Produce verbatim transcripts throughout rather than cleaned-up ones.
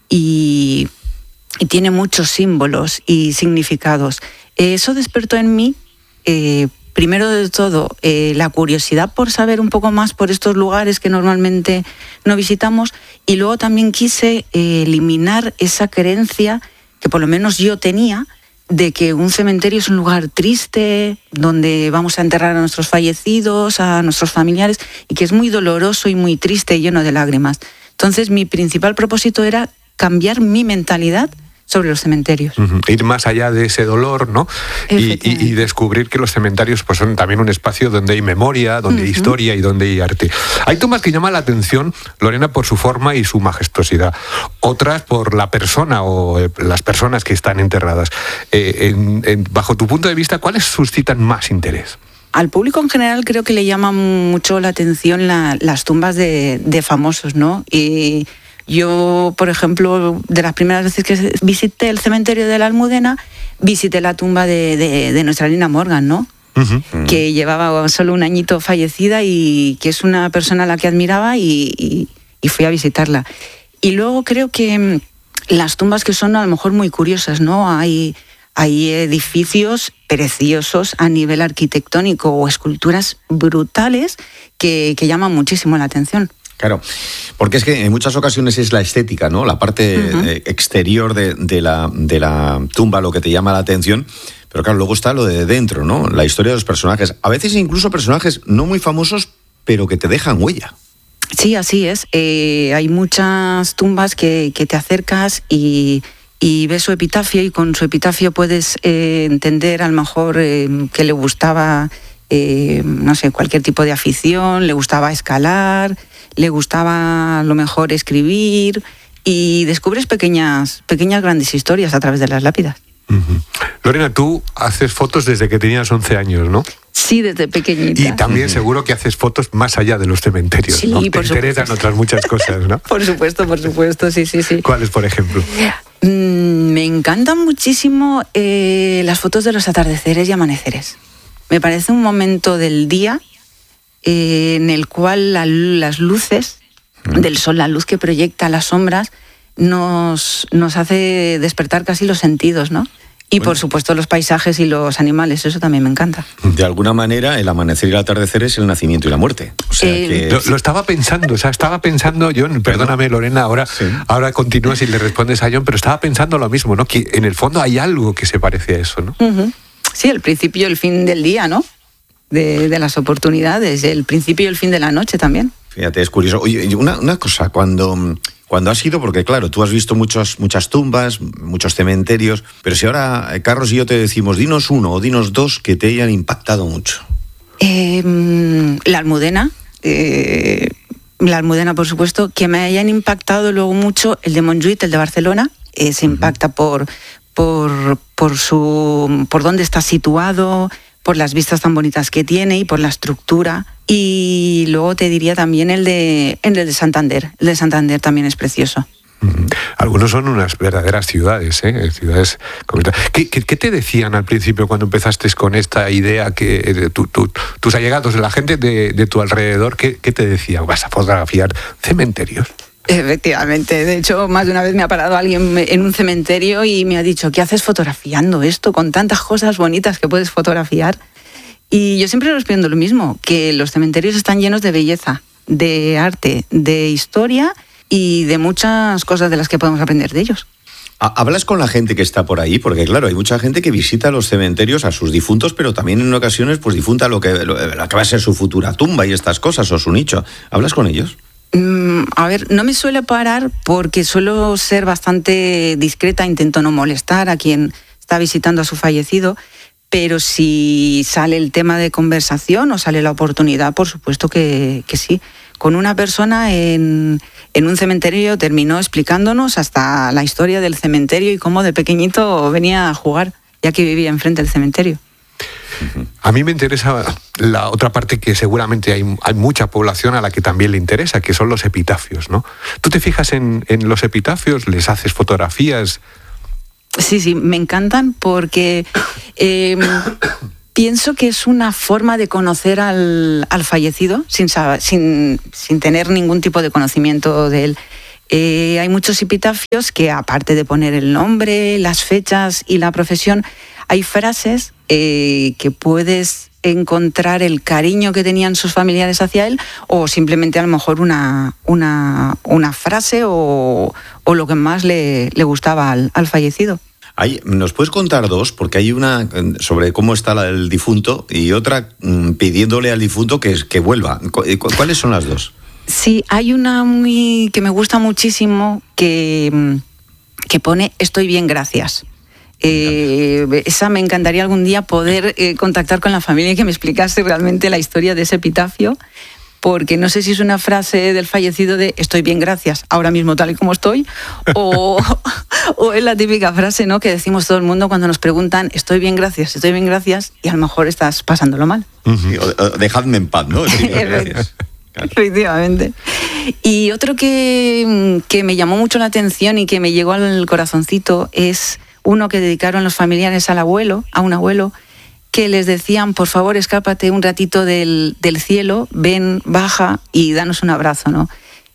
y, y tiene muchos símbolos y significados. Eso despertó en mí, eh, primero de todo, eh, la curiosidad por saber un poco más por estos lugares que normalmente no visitamos, y luego también quise eh, eliminar esa creencia que por lo menos yo tenía de que un cementerio es un lugar triste, donde vamos a enterrar a nuestros fallecidos, a nuestros familiares, y que es muy doloroso y muy triste y lleno de lágrimas. Entonces, mi principal propósito era cambiar mi mentalidad sobre los cementerios. Uh-huh. Ir más allá de ese dolor, ¿no? Y, y, y descubrir que los cementerios pues, son también un espacio donde hay memoria, donde uh-huh. hay historia y donde hay arte. Hay tumbas que llaman la atención, Lorena, por su forma y su majestuosidad. Otras por la persona o eh, las personas que están enterradas. Eh, en, en, bajo tu punto de vista, ¿cuáles suscitan más interés? Al público en general creo que le llama mucho la atención la, las tumbas de, de famosos, ¿no? Y yo, por ejemplo, de las primeras veces que visité el cementerio de la Almudena, visité la tumba de, de, de nuestra Lina Morgan, ¿no? Uh-huh. Que llevaba solo un añito fallecida y que es una persona a la que admiraba y, y, y fui a visitarla. Y luego creo que las tumbas que son a lo mejor muy curiosas, ¿no? Hay, hay edificios preciosos a nivel arquitectónico o esculturas brutales que, que llaman muchísimo la atención. Claro, porque es que en muchas ocasiones es la estética, ¿no? La parte uh-huh. eh, exterior de, de, la, de la tumba lo que te llama la atención, pero claro, luego está lo de dentro, ¿no? La historia de los personajes. A veces incluso personajes no muy famosos, pero que te dejan huella. Sí, así es. Eh, hay muchas tumbas que, que te acercas y, y ves su epitafio, y con su epitafio puedes eh, entender a lo mejor eh, que le gustaba, eh, no sé, cualquier tipo de afición, le gustaba escalar, le gustaba a lo mejor escribir, y descubres pequeñas, pequeñas grandes historias a través de las lápidas. Uh-huh. Lorena, tú haces fotos desde que tenías once años, ¿no? Sí, desde pequeñita. Y también uh-huh. seguro que haces fotos más allá de los cementerios, sí, ¿no? Te por interesan supuesto. Otras muchas cosas, ¿no? Por supuesto, por supuesto, sí, sí, sí. ¿Cuáles, por ejemplo? Mm, me encantan muchísimo eh, las fotos de los atardeceres y amaneceres. Me parece un momento del día eh, en el cual la, las luces uh-huh. del sol, la luz que proyecta las sombras, nos, nos hace despertar casi los sentidos, ¿no? Y bueno, por supuesto los paisajes y los animales, eso también me encanta. De alguna manera, el amanecer y el atardecer es el nacimiento y la muerte. O sea, eh, que... lo, lo estaba pensando, o sea, estaba pensando, John, perdóname Lorena, ahora, sí. ahora continúas y le respondes a John, pero estaba pensando lo mismo, ¿no? Que en el fondo hay algo que se parece a eso, ¿no? Uh-huh. Sí, el principio y el fin del día, ¿no? De, de las oportunidades, el principio y el fin de la noche también. Fíjate, es curioso. Oye, una, una cosa, cuando... Cuando has ido, porque claro, tú has visto muchos, muchas tumbas, muchos cementerios, pero si ahora Carlos y yo te decimos, dinos uno o dinos dos que te hayan impactado mucho. Eh, la Almudena, eh, la Almudena por supuesto, que me hayan impactado luego mucho el de Montjuïc, el de Barcelona, eh, se uh-huh. impacta por, por, por, su, por dónde está situado, por las vistas tan bonitas que tiene y por la estructura. Y luego te diría también el de, el de Santander. El de Santander también es precioso. Uh-huh. Algunos son unas verdaderas ciudades, ¿eh? Ciudades. ¿Qué, qué, ¿Qué te decían al principio cuando empezaste con esta idea que tu, tu, tus allegados, la gente de, de tu alrededor, ¿qué, qué te decían? ¿Vas a fotografiar cementerios? Efectivamente, de hecho más de una vez me ha parado alguien en un cementerio y me ha dicho, ¿qué haces fotografiando esto con tantas cosas bonitas que puedes fotografiar? Y yo siempre respondo lo mismo, que los cementerios están llenos de belleza, de arte, de historia y de muchas cosas de las que podemos aprender de ellos. ¿Hablas con la gente que está por ahí? Porque claro, hay mucha gente que visita los cementerios a sus difuntos, pero también en ocasiones pues difunta lo que, lo, lo que va a ser su futura tumba y estas cosas, o su nicho. ¿Hablas con ellos? Mm, a ver, no me suele parar porque suelo ser bastante discreta, intento no molestar a quien está visitando a su fallecido, pero si sale el tema de conversación o sale la oportunidad, por supuesto que, que sí. Con una persona en, en un cementerio terminó explicándonos hasta la historia del cementerio y cómo de pequeñito venía a jugar, ya que vivía enfrente del cementerio. A mí me interesa la otra parte que seguramente hay, hay mucha población a la que también le interesa, que son los epitafios, ¿no? ¿Tú te fijas en, en los epitafios? ¿Les haces fotografías? Sí, sí, me encantan porque eh, pienso que es una forma de conocer al, al fallecido sin, sin, sin tener ningún tipo de conocimiento de él. Eh, hay muchos epitafios que, aparte de poner el nombre, las fechas y la profesión, hay frases eh, que puedes encontrar el cariño que tenían sus familiares hacia él, o simplemente a lo mejor una, una, una frase o, o lo que más le, le gustaba al, al fallecido. Hay, ¿nos puedes contar dos? Porque hay una sobre cómo está la, el difunto y otra mmm, pidiéndole al difunto que, que vuelva. ¿Cuáles son las dos? Sí, hay una muy que me gusta muchísimo que, que pone "estoy bien, gracias". Eh, esa me encantaría algún día poder eh, contactar con la familia y que me explicase realmente la historia de ese epitafio, porque no sé si es una frase del fallecido de "estoy bien, gracias, ahora mismo tal y como estoy", o, o es la típica frase, ¿no?, que decimos todo el mundo cuando nos preguntan "estoy bien, gracias, estoy bien, gracias", y a lo mejor estás pasándolo mal. Sí, o, o, dejadme en paz, ¿no? Estoy bien, gracias. Claro. Efectivamente. Y otro que, que me llamó mucho la atención y que me llegó al corazoncito es uno que dedicaron los familiares al abuelo, a un abuelo, que les decían: por favor, escápate un ratito del, del cielo, ven, baja y danos un abrazo, ¿no?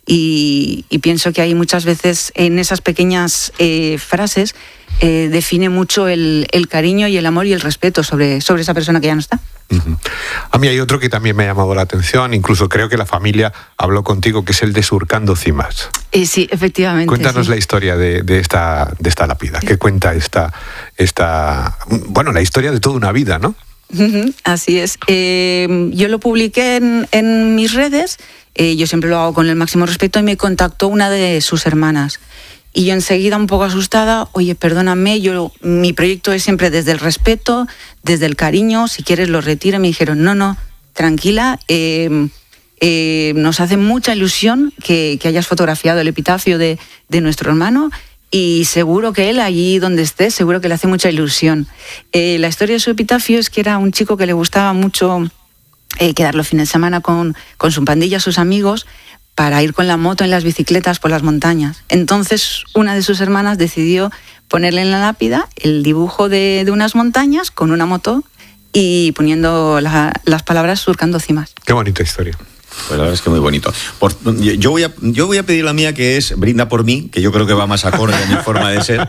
Y, y pienso que hay muchas veces en esas pequeñas eh, frases eh, define mucho el, el cariño y el amor y el respeto sobre, sobre esa persona que ya no está. Uh-huh. A mí hay otro que también me ha llamado la atención, incluso creo que la familia habló contigo, que es el de Surcando Cimas. Eh, sí, efectivamente. Cuéntanos sí. la historia de, de, esta, de esta lápida. ¿Qué cuenta esta, esta, bueno, la historia de toda una vida, ¿no? Uh-huh, así es. Eh, yo lo publiqué en, en mis redes, eh, yo siempre lo hago con el máximo respeto, y me contactó una de sus hermanas. Y yo enseguida, un poco asustada: oye, perdóname, yo, mi proyecto es siempre desde el respeto, desde el cariño, si quieres lo retiro. Y me dijeron: no, no, tranquila, eh, eh, nos hace mucha ilusión que, que hayas fotografiado el epitafio de, de nuestro hermano, y seguro que él, allí donde esté, seguro que le hace mucha ilusión. Eh, la historia de su epitafio es que era un chico que le gustaba mucho eh, quedar los fines de semana con, con su pandilla, sus amigos, para ir con la moto en las bicicletas por las montañas. Entonces, una de sus hermanas decidió ponerle en la lápida el dibujo de, de unas montañas con una moto y poniendo la, las palabras "Surcando Cimas". Qué bonita historia. Pues la verdad es que muy bonito. Por, yo, voy a, yo voy a pedir la mía, que es "Brinda por mí", que yo creo que va más acorde a mi forma de ser.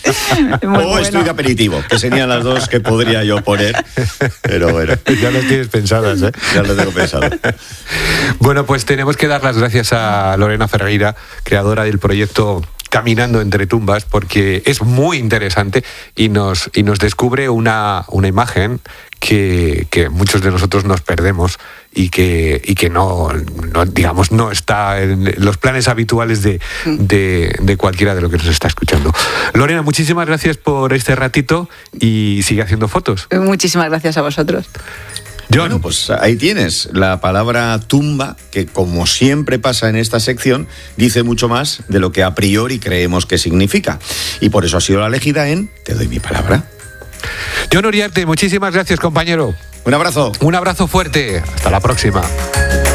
O bueno. "Estoy de aperitivo", que serían las dos que podría yo poner. Pero bueno. Ya las tienes pensadas, ¿eh? Ya las tengo pensado. Bueno, pues tenemos que dar las gracias a Lorena Ferreira, creadora del proyecto Caminando entre tumbas, porque es muy interesante y nos, y nos descubre una, una imagen que, que muchos de nosotros nos perdemos y que, y que no, no, digamos, no está en los planes habituales de, de, de cualquiera de los que nos está escuchando. Lorena, muchísimas gracias por este ratito y sigue haciendo fotos. Muchísimas gracias a vosotros. John. Bueno, pues ahí tienes la palabra tumba, que, como siempre pasa en esta sección, dice mucho más de lo que a priori creemos que significa. Y por eso ha sido la elegida en Te doy mi palabra. John Uriarte, muchísimas gracias, compañero. Un abrazo. Un abrazo fuerte. Hasta la próxima.